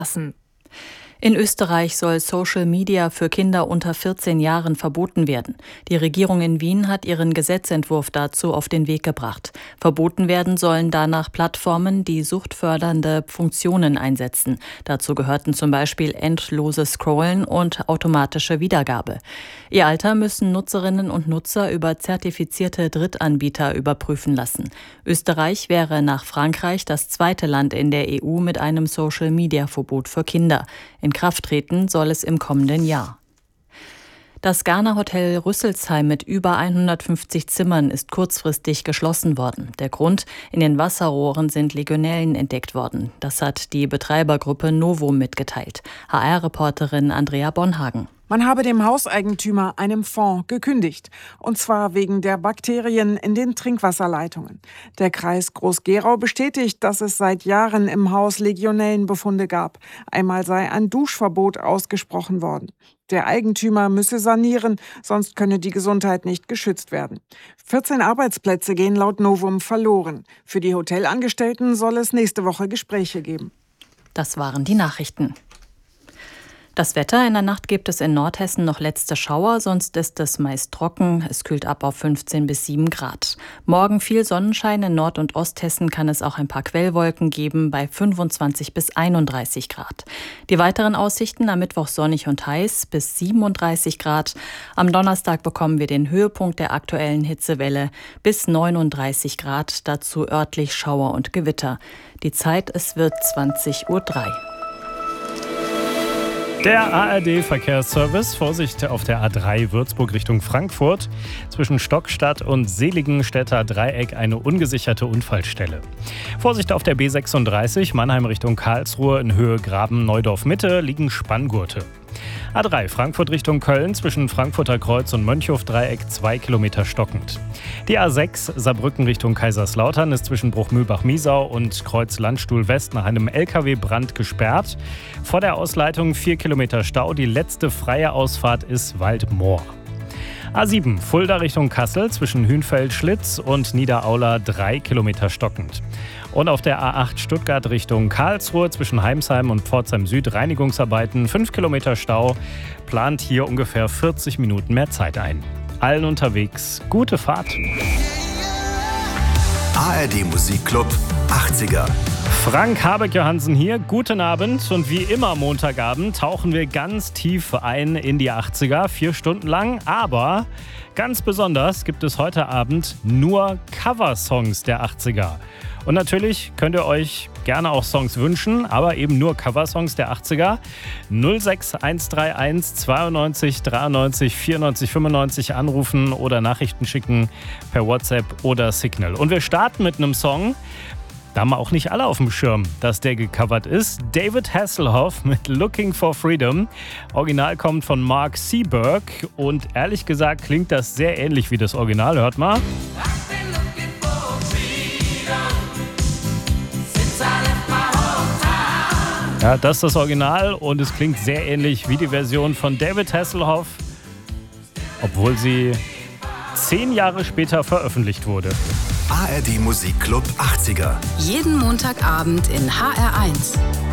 lassen. In Österreich soll Social Media für Kinder unter 14 Jahren verboten werden. Die Regierung in Wien hat ihren Gesetzentwurf dazu auf den Weg gebracht. Verboten werden sollen danach Plattformen, die suchtfördernde Funktionen einsetzen. Dazu gehörten zum Beispiel endloses Scrollen und automatische Wiedergabe. Ihr Alter müssen Nutzerinnen und Nutzer über zertifizierte Drittanbieter überprüfen lassen. Österreich wäre nach Frankreich das zweite Land in der EU mit einem Social-Media-Verbot für Kinder. In Kraft treten soll es im kommenden Jahr. Das Garner Hotel Rüsselsheim mit über 150 Zimmern ist kurzfristig geschlossen worden. Der Grund: in den Wasserrohren sind Legionellen entdeckt worden. Das hat die Betreibergruppe Novum mitgeteilt. HR-Reporterin Andrea Bonhagen. Man habe dem Hauseigentümer, einem Fonds, gekündigt. Und zwar wegen der Bakterien in den Trinkwasserleitungen. Der Kreis Groß-Gerau bestätigt, dass es seit Jahren im Haus Legionellenbefunde gab. Einmal sei ein Duschverbot ausgesprochen worden. Der Eigentümer müsse sanieren, sonst könne die Gesundheit nicht geschützt werden. 14 Arbeitsplätze gehen laut Novum verloren. Für die Hotelangestellten soll es nächste Woche Gespräche geben. Das waren die Nachrichten. Das Wetter: in der Nacht gibt es in Nordhessen noch letzte Schauer, sonst ist es meist trocken. Es kühlt ab auf 15 bis 7 Grad. Morgen viel Sonnenschein, in Nord- und Osthessen kann es auch ein paar Quellwolken geben bei 25 bis 31 Grad. Die weiteren Aussichten: am Mittwoch sonnig und heiß bis 37 Grad. Am Donnerstag bekommen wir den Höhepunkt der aktuellen Hitzewelle bis 39 Grad, dazu örtlich Schauer und Gewitter. Die Zeit: es wird 20:03 Uhr. Der ARD-Verkehrsservice: Vorsicht auf der A3 Würzburg Richtung Frankfurt. Zwischen Stockstadt und Seligenstädter Dreieck eine ungesicherte Unfallstelle. Vorsicht auf der B36 Mannheim Richtung Karlsruhe in Höhe Graben-Neudorf-Mitte liegen Spanngurte. A3 Frankfurt Richtung Köln zwischen Frankfurter Kreuz und Mönchhof-Dreieck 2 Kilometer stockend. Die A6 Saarbrücken Richtung Kaiserslautern ist zwischen Bruchmühlbach-Miesau und Kreuz Landstuhl West nach einem LKW-Brand gesperrt. Vor der Ausleitung 4 Kilometer Stau. Die letzte freie Ausfahrt ist Waldmoor. A7 Fulda Richtung Kassel zwischen Hünfeld-Schlitz und Niederaula 3 Kilometer stockend. Und auf der A8 Stuttgart Richtung Karlsruhe zwischen Heimsheim und Pforzheim Süd Reinigungsarbeiten, 5 Kilometer Stau, plant hier ungefähr 40 Minuten mehr Zeit ein. Allen unterwegs gute Fahrt. ARD Musikclub 80er. Frank Habeck-Johansen hier, guten Abend, und wie immer Montagabend tauchen wir ganz tief ein in die 80er, 4 Stunden lang, aber ganz besonders gibt es heute Abend nur Coversongs der 80er. Und natürlich könnt ihr euch gerne auch Songs wünschen, aber eben nur Coversongs der 80er. 06131 92 93 94 95 anrufen oder Nachrichten schicken per WhatsApp oder Signal. Und wir starten mit einem Song, da haben wir auch nicht alle auf dem Schirm, dass der gecovert ist. David Hasselhoff mit Looking for Freedom. Original kommt von Mark Seberg und ehrlich gesagt klingt das sehr ähnlich wie das Original. Hört mal. Ja, das ist das Original und es klingt sehr ähnlich wie die Version von David Hasselhoff, obwohl sie 10 Jahre später veröffentlicht wurde. ARD Musikclub 80er. Jeden Montagabend in HR1.